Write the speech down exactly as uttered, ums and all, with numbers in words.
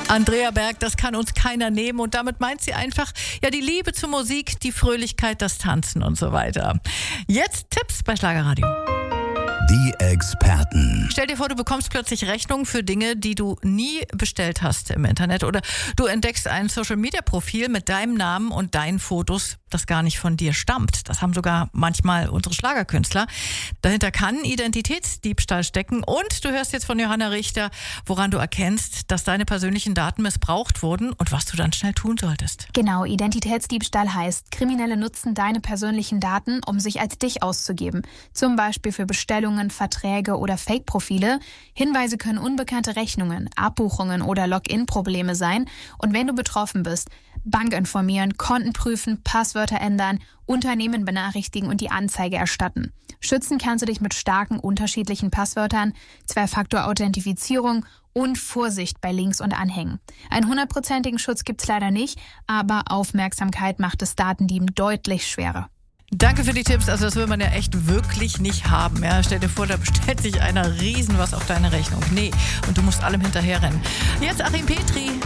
Andrea Berg, das kann uns keiner nehmen. Und damit meint sie einfach, ja, die Liebe zur Musik, die Fröhlichkeit, das Tanzen und so weiter. Jetzt Tipps bei Schlagerradio. Die Experten. Stell dir vor, du bekommst plötzlich Rechnungen für Dinge, die du nie bestellt hast im Internet. Oder du entdeckst ein Social-Media-Profil mit deinem Namen und deinen Fotos, das gar nicht von dir stammt. Das haben sogar manchmal unsere Schlagerkünstler. Dahinter kann Identitätsdiebstahl stecken. Und du hörst jetzt von Johanna Richter, woran du erkennst, dass deine persönlichen Daten missbraucht wurden und was du dann schnell tun solltest. Genau, Identitätsdiebstahl heißt, Kriminelle nutzen deine persönlichen Daten, um sich als dich auszugeben. Zum Beispiel für Bestellungen, Verträge oder Fake-Profile. Hinweise können unbekannte Rechnungen, Abbuchungen oder Login-Probleme sein. Und wenn du betroffen bist, Bank informieren, Konten prüfen, Passwörter ändern, Unternehmen benachrichtigen und die Anzeige erstatten. Schützen kannst du dich mit starken unterschiedlichen Passwörtern, Zwei-Faktor-Authentifizierung und Vorsicht bei Links und Anhängen. Einen hundertprozentigen Schutz gibt's leider nicht, aber Aufmerksamkeit macht es Datendieben deutlich schwerer. Danke für die Tipps. Also das will man ja echt wirklich nicht haben. Ja, stell dir vor, da bestellt sich einer riesen was auf deine Rechnung. Nee, und du musst allem hinterherrennen. Jetzt Achim Petri.